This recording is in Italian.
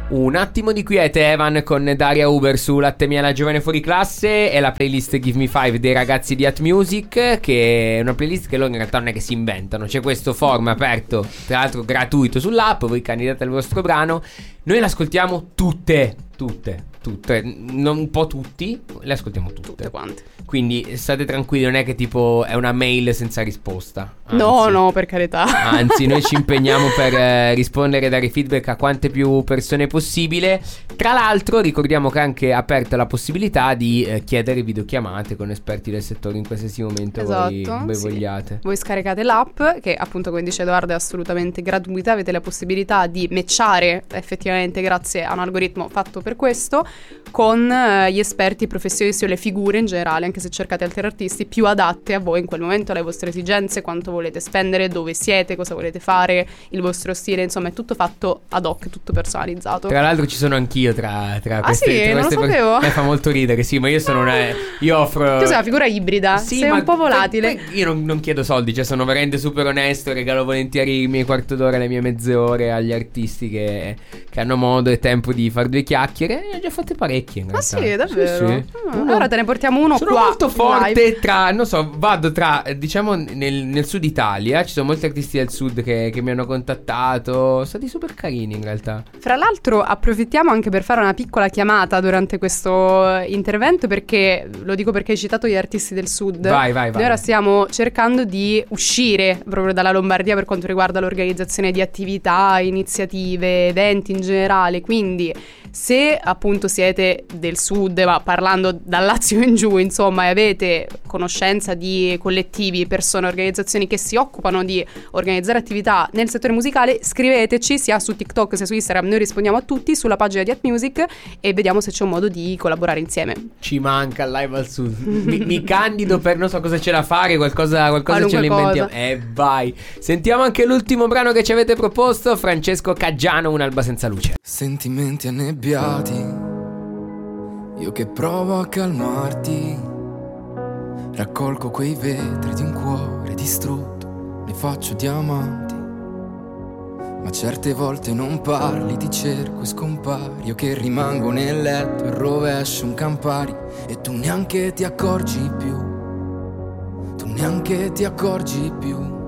Un attimo di quiete, Evan, con Daria Uber su Latte Miele Giovane Fuori Classe e la playlist Give Me Five dei ragazzi di At Music, che è una playlist che loro in realtà non è che si inventano. C'è questo forum aperto, tra l'altro gratuito sull'app, voi candidate al vostro brano. Noi l'ascoltiamo tutte, non un po' tutti, le ascoltiamo tutte quante. Quindi state tranquilli, non è che tipo è una mail senza risposta. Anzi, no, per carità. Anzi, noi ci impegniamo per rispondere e dare feedback a quante più persone possibile. Tra l'altro ricordiamo che è anche aperta la possibilità di chiedere videochiamate con esperti del settore in qualsiasi momento voi vogliate. Voi scaricate l'app, che appunto, come dice Edoardo, è assolutamente gratuita. Avete la possibilità di matchare effettivamente, grazie a un algoritmo fatto per questo, con gli esperti professionisti o le figure in generale, anche se cercate altri artisti più adatte a voi in quel momento, alle vostre esigenze, quanto volete spendere, dove siete, cosa volete fare, il vostro stile, insomma è tutto fatto ad hoc, tutto personalizzato. Tra l'altro ci sono anch'io tra queste, sì? Non lo sapevo. Fa molto ridere, sì, ma io sono io offro... Tu sei una figura ibrida, sì, sei un po' volatile. Io non chiedo soldi, cioè sono veramente super onesto, regalo volentieri i miei quarto d'ora, le mie mezz'ore agli artisti che hanno modo e tempo di far due chiacchiere. Ne ho già fatte parecchie in realtà. Ah sì, davvero? Sì. Ora te ne portiamo uno sono qua. Sono molto forte live. vado tra, diciamo, nel sud Italia. Ci sono molti artisti del sud che mi hanno contattato. Sono stati super carini in realtà. Fra l'altro approfittiamo anche per fare una piccola chiamata durante questo intervento, perché lo dico perché hai citato gli artisti del sud. Vai. Noi ora stiamo cercando di uscire proprio dalla Lombardia per quanto riguarda l'organizzazione di attività, iniziative, eventi in generale, quindi se appunto siete del sud, ma parlando dal Lazio in giù, insomma, e avete conoscenza di collettivi, persone, organizzazioni che si occupano di organizzare attività nel settore musicale, scriveteci sia su TikTok sia su Instagram, noi rispondiamo a tutti sulla pagina di At Music e vediamo se c'è un modo di collaborare insieme. Ci manca il live al sud. mi candido per non so cosa c'è da fare, qualcosa ce lo inventiamo. Vai. Sentiamo anche l'ultimo brano che ci avete proposto, Francesco Caggiano, Un'alba senza luce. Sentimenti annebbiati, io che provo a calmarti, raccolgo quei vetri di un cuore distrutto, ne faccio diamanti. Ma certe volte non parli, ti cerco e scompari, io che rimango nel letto e rovescio un Campari. E tu neanche ti accorgi più, tu neanche ti accorgi più.